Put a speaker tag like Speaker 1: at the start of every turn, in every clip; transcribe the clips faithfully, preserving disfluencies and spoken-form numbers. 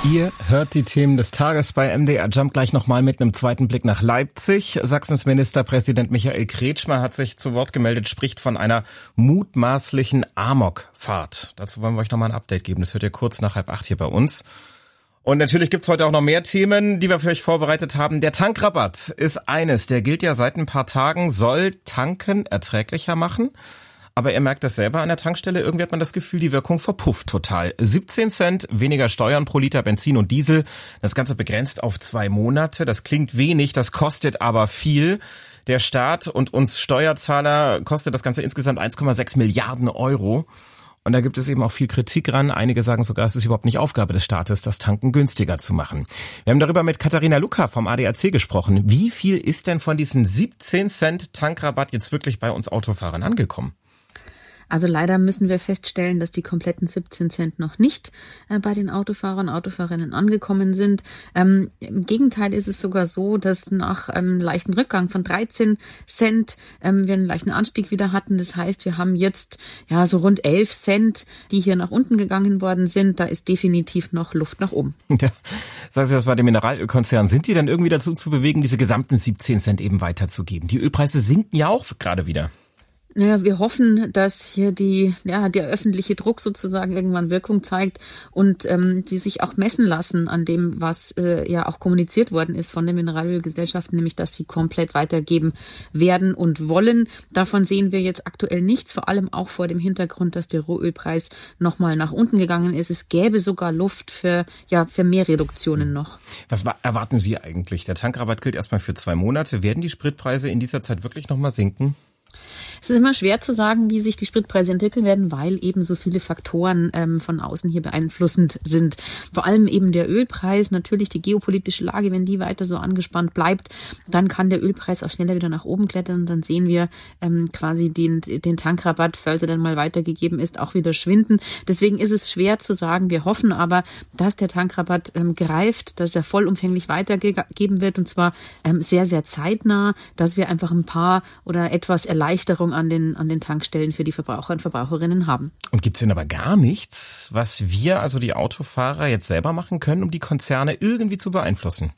Speaker 1: Ihr hört die Themen des Tages bei M D R Jump gleich nochmal mit einem zweiten Blick nach Leipzig. Sachsens Ministerpräsident Michael Kretschmer hat sich zu Wort gemeldet, spricht von einer mutmaßlichen Amokfahrt. Dazu wollen wir euch nochmal ein Update geben. Das hört ihr kurz nach halb acht hier bei uns. Und natürlich gibt's heute auch noch mehr Themen, die wir für euch vorbereitet haben. Der Tankrabatt ist eines, der gilt ja seit ein paar Tagen, soll Tanken erträglicher machen. Aber ihr merkt das selber an der Tankstelle, irgendwie hat man das Gefühl, die Wirkung verpufft total. siebzehn Cent weniger Steuern pro Liter Benzin und Diesel, das Ganze begrenzt auf zwei Monate. Das klingt wenig, das kostet aber viel. Der Staat und uns Steuerzahler kostet das Ganze insgesamt eins Komma sechs Milliarden Euro. Und da gibt es eben auch viel Kritik ran. Einige sagen sogar, es ist überhaupt nicht Aufgabe des Staates, das Tanken günstiger zu machen. Wir haben darüber mit Katharina Luca vom A D A C gesprochen. Wie viel ist denn von diesen siebzehn Cent Tankrabatt jetzt wirklich bei uns Autofahrern angekommen?
Speaker 2: Also leider müssen wir feststellen, dass die kompletten siebzehn Cent noch nicht äh, bei den Autofahrern und Autofahrerinnen angekommen sind. Ähm, im Gegenteil ist es sogar so, dass nach einem leichten Rückgang von dreizehn Cent ähm, wir einen leichten Anstieg wieder hatten. Das heißt, wir haben jetzt ja so rund elf Cent, die hier nach unten gegangen worden sind. Da ist definitiv noch Luft nach oben.
Speaker 1: Ja, sagen Sie das bei den Mineralölkonzernen. Sind die dann irgendwie dazu zu bewegen, diese gesamten siebzehn Cent eben weiterzugeben? Die Ölpreise sinken ja auch gerade wieder.
Speaker 2: Naja, wir hoffen, dass hier die, ja, der öffentliche Druck sozusagen irgendwann Wirkung zeigt und ähm, die sich auch messen lassen an dem, was äh, ja auch kommuniziert worden ist von den Mineralölgesellschaften, nämlich dass sie komplett weitergeben werden und wollen. Davon sehen wir jetzt aktuell nichts, vor allem auch vor dem Hintergrund, dass der Rohölpreis nochmal nach unten gegangen ist. Es gäbe sogar Luft für, ja, für mehr Reduktionen noch.
Speaker 1: Was erwarten Sie eigentlich? Der Tankrabatt gilt erstmal für zwei Monate. Werden die Spritpreise in dieser Zeit wirklich nochmal sinken?
Speaker 2: Es ist immer schwer zu sagen, wie sich die Spritpreise entwickeln werden, weil eben so viele Faktoren ähm, von außen hier beeinflussend sind. Vor allem eben der Ölpreis, natürlich die geopolitische Lage, wenn die weiter so angespannt bleibt, dann kann der Ölpreis auch schneller wieder nach oben klettern und dann sehen wir ähm, quasi den, den Tankrabatt, falls er dann mal weitergegeben ist, auch wieder schwinden. Deswegen ist es schwer zu sagen. Wir hoffen aber, dass der Tankrabatt ähm, greift, dass er vollumfänglich weitergegeben wird und zwar ähm, sehr, sehr zeitnah, dass wir einfach ein paar oder etwas Erleichterung an den, an den Tankstellen für die Verbraucher und Verbraucherinnen haben.
Speaker 1: Und gibt's denn aber gar nichts, was wir, also die Autofahrer, jetzt selber machen können, um die Konzerne irgendwie zu beeinflussen?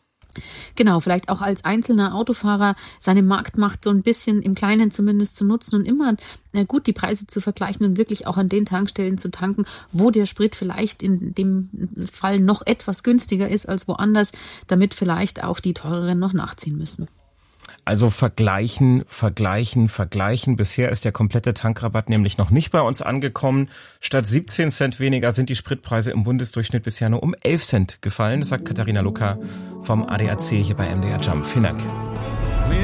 Speaker 2: Genau, vielleicht auch als einzelner Autofahrer seine Marktmacht so ein bisschen im Kleinen zumindest zu nutzen und immer äh, gut die Preise zu vergleichen und wirklich auch an den Tankstellen zu tanken, wo der Sprit vielleicht in dem Fall noch etwas günstiger ist als woanders, damit vielleicht auch die teureren noch nachziehen müssen.
Speaker 1: Also vergleichen, vergleichen, vergleichen. Bisher ist der komplette Tankrabatt nämlich noch nicht bei uns angekommen. Statt siebzehn Cent weniger sind die Spritpreise im Bundesdurchschnitt bisher nur um elf Cent gefallen. Das sagt Katharina Luca vom A D A C hier bei M D R Jump. Vielen Dank.